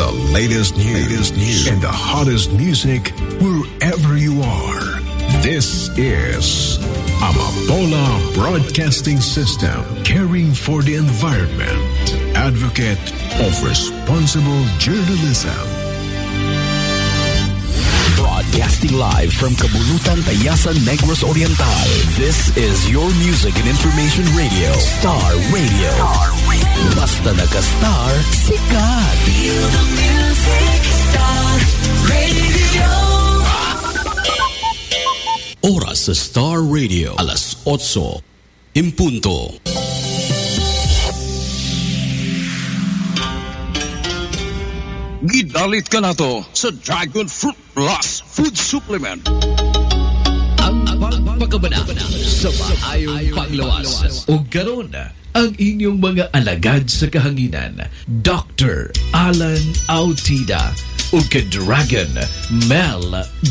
the latest news and the hottest music wherever you are. This is Amapola Broadcasting System, caring for the environment, advocate of responsible journalism. Broadcasting live from Kabulutan, Tayasan, Negros Oriental. This is your music and information radio, Star Radio. Basta naka-star, sikat. Feel the music, Star Radio. Oras sa Star Radio, alas 8 en punto. Gidalit ka na to sa Dragon Fruit Plus Food Supplement. Ang pagpakabana sa maayong panglawas. O garon ang inyong mga alagad sa kahanginan, Dr. Alan Autida o ka-Dragon Mel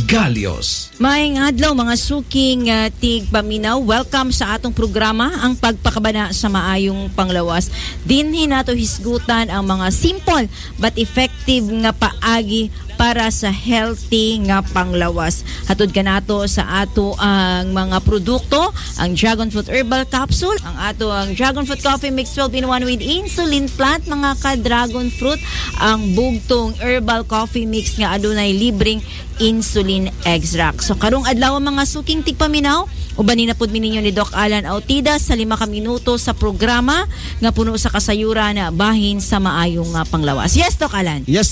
Galios. Maayong adlaw mga suking tigpaminaw. Welcome sa atong programa, ang pagpakabana sa maayong panglawas. Dinhi nato hisgutan ang mga simple but effective nga paagi para sa healthy nga panglawas. Hatod ka nato sa ato ang mga produkto, ang Dragon Fruit Herbal Capsule, ang Dragon Fruit Coffee Mix 12-in-1 with Insulin Plant, mga ka-Dragon Fruit, ang Bugtong Herbal Coffee Mix nga adunay libreng insulin extract. So karong adlaw mga suking tigpaminaw, ubanin na pud mininyo ni Doc Alan Autida sa 5 ka minuto sa programa nga puno sa kasayuran na bahin sa maayong panglawas. Yes, Doc Alan. Yes,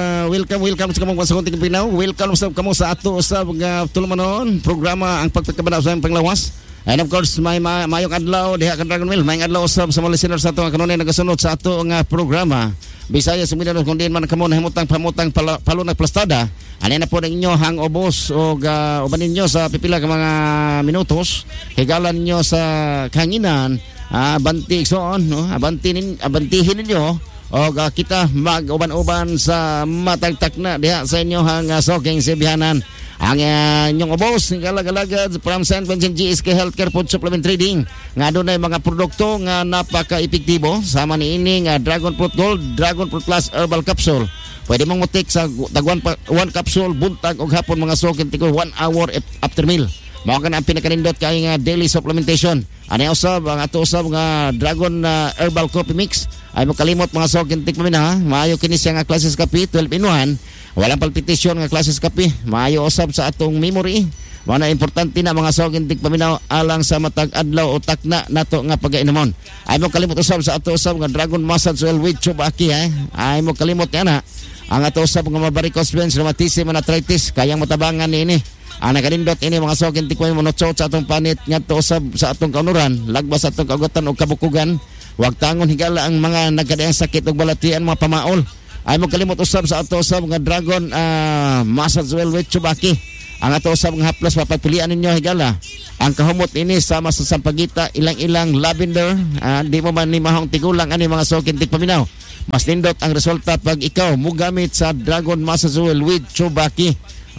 welcome sa kamong suking tigpaminaw. Welcome sa kamo sa ato sa tulumanon programa ang pagpakabana sa panglawas. And of course, may mayong adlaw diha ka Dragon Mill, mayong adlaw usab sa mga listeners sa ato nga kanunay nagasunod sa ato nga programa. Bisaya sa Mindanao kung diin man kamo nahimutang palunag plastada. Ani na po ng inyo hang obos o uban ninyo sa pipila ka mga minutos. Higalan ninyo sa kahanginan, banti soon, no? Abantihin ninyo o kita mag-uban-uban sa matagtak na diha sa inyo hang soking sibihanan. Ang inyong obos, galagad from San Vincent GSK Healthcare Food Supplement Trading. Nga doon ay mga produkto nga napaka-epektibo. Sama ni ini nga Dragon Fruit Gold, Dragon Fruit Plus Herbal Capsule. Pwede mong mutik sa one capsule, buntag o hapon mga sokin tigo 1 hour after meal. Mao ka na ang pinakanindot kay nga daily supplementation. Ani usab ang ato usab nga Dragon Herbal Coffee Mix. Ay mo kalimot mga sokin tik mamina, maayo kini siya nga classes kape 12-in-1. Walang palpitation nga classes kape. Maayo usab sa atong memory. Mao na importante na mga sokin tik paminaw alang sa matag adlaw o takna nato nga pagainomon. Ay mo kalimot usab sa ato usab nga Dragon Massage Oil with Chubaki Ay mo kalimot yana. Ang ato usab nga varicose veins, rheumatism, and arthritis kayang matabangan niini. Ang nakanindot ini mga sokin tikwa mo notsot sa atong panit ngadto usab sa atong kaunuran, lagbas sa atong kagutan o kabukugan. Huwag tangon higala ang mga nagkadaang sakit o balatian mga pamaol. Ay mo kalimot usab sa ato usab nga Dragon Massage Oil with Chubaki. Ang ato usab nga haplas mapagpilian ninyo higala. Ang kahumot ini sama sa sampagita, ilang-ilang lavender, di mo man ni mahong tigulang ani mga sokin tikpaminaw. Mas nindot ang resulta pag ikaw mugamit sa Dragon Massage Oil with Chubaki.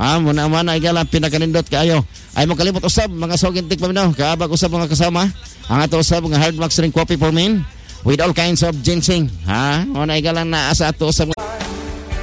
Muna igala pinakanindot kaayo. Ay mo kalimot usab mga sokin tikpaminaw, kaabag usab mga kasama. Ang ato usab nga Hard Max Ring Coffee for Men with all kinds of ginseng. Muna igala na asa ato usab